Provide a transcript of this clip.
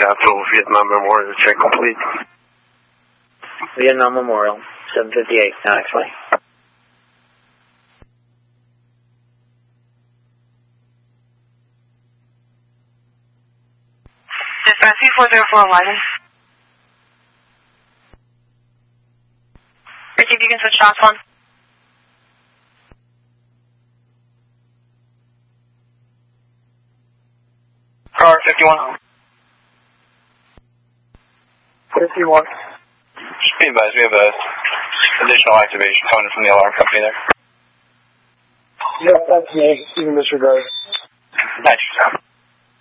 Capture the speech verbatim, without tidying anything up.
Capitol Vietnam Memorial, check complete. Vietnam Memorial, seven fifty-eight, now explain. Dispatch four zero four eleven. Receive, you can switch shots one. Car fifty-one. fifty-one. Just be advised, we have a additional activation coming from the alarm company there. Yeah, that's me. You can disregard.